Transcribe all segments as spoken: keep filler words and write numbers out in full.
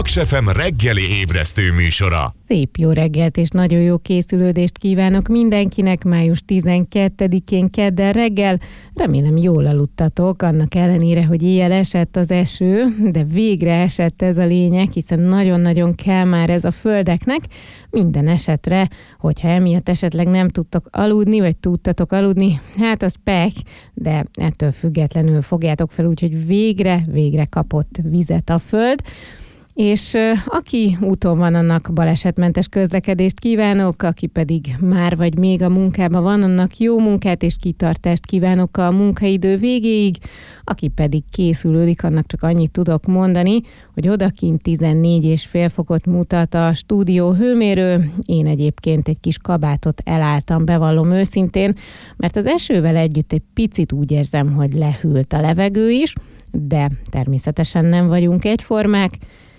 Paks ef em reggeli ébresztő műsora. Szép jó reggelt és nagyon jó készülődést kívánok mindenkinek május tizenkettedikén kedden reggel. Remélem jól aludtatok, annak ellenére, hogy éjjel esett az eső, de végre esett, ez a lényeg, hiszen nagyon-nagyon kell már ez a földeknek. Minden esetre, hogyha emiatt esetleg nem tudtok aludni, vagy tudtatok aludni, hát az pek, de ettől függetlenül fogjátok fel, úgyhogy végre, végre kapott vizet a föld. És aki úton van, annak balesetmentes közlekedést kívánok, aki pedig már vagy még a munkában van, annak jó munkát és kitartást kívánok a munkaidő végéig, aki pedig készülődik, annak csak annyit tudok mondani, hogy odakint tizennégy és fél fokot mutat a stúdió hőmérő. Én egyébként egy kis kabátot elálltam, bevallom őszintén, mert az esővel együtt egy picit úgy érzem, hogy lehűlt a levegő is, de természetesen nem vagyunk egyformák.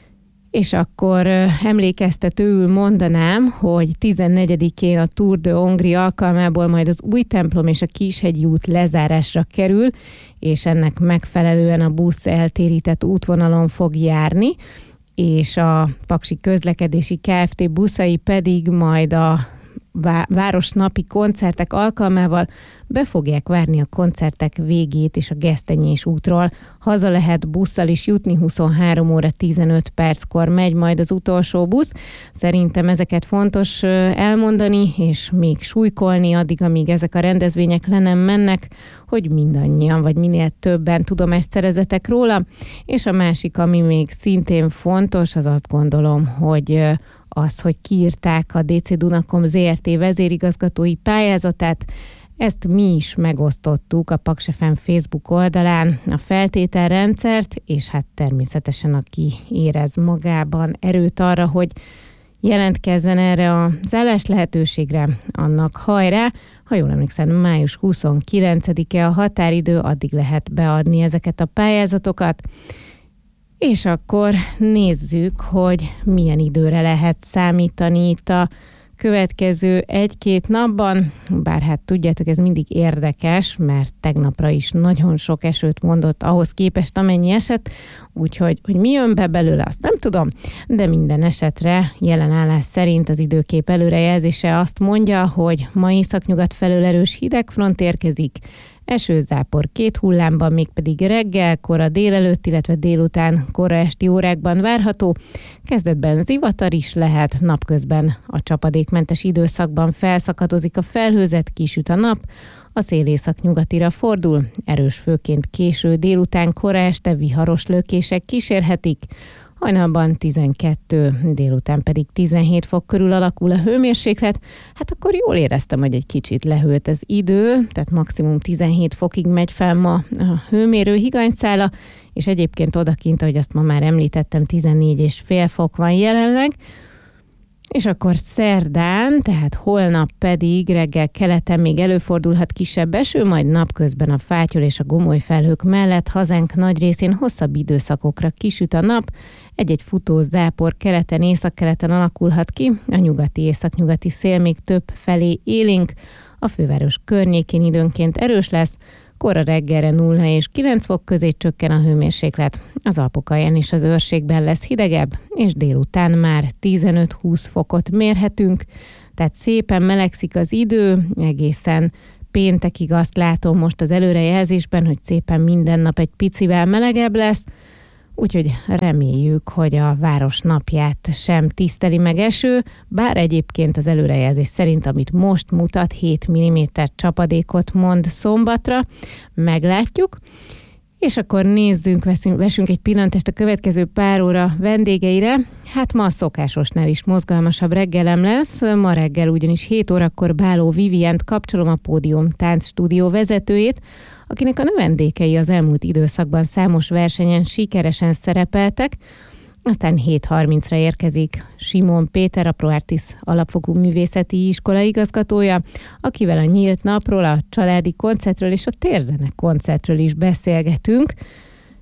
És akkor emlékeztetőül mondanám, hogy tizennegyedikén a Tour de Hongrie alkalmából majd az Újtemplom és a Kishegyi út lezárásra kerül, és ennek megfelelően a busz eltérített útvonalon fog járni, és a Paksi Közlekedési Kft. Buszai pedig majd a városnapi koncertek alkalmával be fogják várni a koncertek végét, és a Gesztenyés útról haza lehet busszal is jutni, huszonhárom óra tizenöt perckor megy majd az utolsó busz. Szerintem ezeket fontos elmondani, és még súlykolni addig, amíg ezek a rendezvények le nem mennek, hogy mindannyian, vagy minél többen tudomást szerezetek róla. És a másik, ami még szintén fontos, az azt gondolom, hogy az, hogy kiírták a dé cé Dunakom zé er té vezérigazgatói pályázatát. Ezt mi is megosztottuk a Paks ef em Facebook oldalán, a feltételrendszert, és hát természetesen aki érez magában erőt arra, hogy jelentkezzen erre az állás lehetőségre, annak hajrá. Ha jól emlékszem, május huszonkilencedike a határidő, addig lehet beadni ezeket a pályázatokat. És akkor nézzük, hogy milyen időre lehet számítani itt a következő egy-két napban, bár hát tudjátok, ez mindig érdekes, mert tegnapra is nagyon sok esőt mondott ahhoz képest, amennyi esett, úgyhogy hogy mi jön be belőle, azt nem tudom, de minden esetre jelenállás szerint az időkép előrejelzése azt mondja, hogy ma északnyugat felől erős hidegfront érkezik, esőzápor két hullámban, mégpedig reggel, kora délelőtt, illetve délután, kora esti órákban várható. Kezdetben zivatar is lehet, napközben a csapadékmentes időszakban felszakadozik a felhőzet, kisüt a nap, a szél északnyugatira fordul, erős főként késő délután, kora este viharos lökések kísérhetik, hajnalban tizenkettő, délután pedig tizenhét fok körül alakul a hőmérséklet. Hát akkor jól éreztem, hogy egy kicsit lehűlt az idő, tehát maximum tizenhét fokig megy fel ma a hőmérő higanyszála, és egyébként odakint, ahogy azt ma már említettem, tizennégy és fél fok van jelenleg. És akkor szerdán, tehát holnap pedig reggel keleten még előfordulhat kisebb eső, majd napközben a fátyol és a gomoly felhők mellett hazánk nagy részén hosszabb időszakokra kisüt a nap, egy-egy futó zápor keleten, északkeleten alakulhat ki, a nyugati északnyugati szél még több felé élénk, a főváros környékén időnként erős lesz, kora reggelre nulla és kilenc fok közé csökken a hőmérséklet. Az Alpokalján és az őrségben lesz hidegebb, és délután már tizenöt-húsz fokot mérhetünk, tehát szépen melegszik az idő, egészen péntekig azt látom most az előrejelzésben, hogy szépen minden nap egy picivel melegebb lesz, úgyhogy reméljük, hogy a város napját sem tiszteli meg eső, bár egyébként az előrejelzés szerint, amit most mutat, hét milliméter csapadékot mond szombatra, meglátjuk. És akkor nézzünk, veszünk, vessünk egy pillantást a következő pár óra vendégeire. Hát ma a szokásosnál is mozgalmasabb reggelem lesz. Ma reggel ugyanis hét órakor Báló Vivient kapcsolom, a Pódium táncstúdió vezetőjét, akinek a növendékei az elmúlt időszakban számos versenyen sikeresen szerepeltek. Aztán hét harmincra érkezik Simon Péter, a ProArtis alapfokú művészeti iskola igazgatója, akivel a nyílt napról, a családi koncertről és a térzene koncertről is beszélgetünk.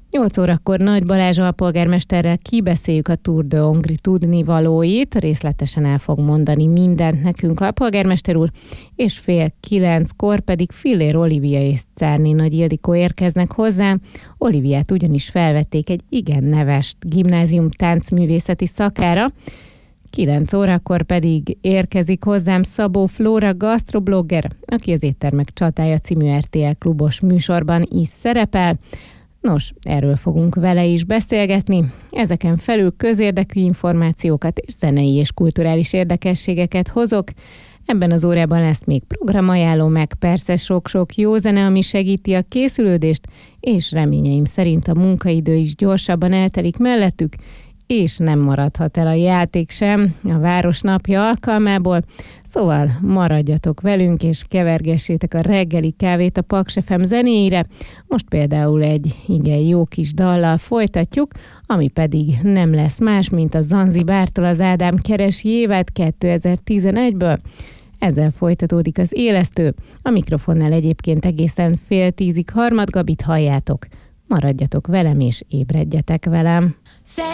nyolc órakor Nagy Balázs alpolgármesterrel kibeszéljük a Tour de Hongrie tudnivalóit, részletesen el fog mondani mindent nekünk alpolgármester úr, és fél kilenckor pedig Fillér Olivia és Czárné Nagy Ildikó érkeznek hozzá. Oliviát ugyanis felvették egy igen neves gimnázium táncművészeti szakára, kilenc órakor pedig érkezik hozzám Szabó Flóra gasztroblogger, aki az Éttermek csatája című er té el klubos műsorban is szerepel. Nos, erről fogunk vele is beszélgetni. Ezeken felül közérdekű információkat és zenei és kulturális érdekességeket hozok. Ebben az órában lesz még programajánló, meg persze sok-sok jó zene, ami segíti a készülődést, és reményeim szerint a munkaidő is gyorsabban eltelik mellettük, és nem maradhat el a játék sem a Városnapja alkalmából. Szóval maradjatok velünk, és kevergessétek a reggeli kávét a Paks ef em zenéire. Most például egy igen jó kis dallal folytatjuk, ami pedig nem lesz más, mint a Zanzibártól az Ádám keresi évet kétezer-tizenegyből. Ezzel folytatódik az élesztő. A mikrofonnál egyébként egészen fél tízig Harmad Gabit halljátok. Maradjatok velem, és ébredjetek velem.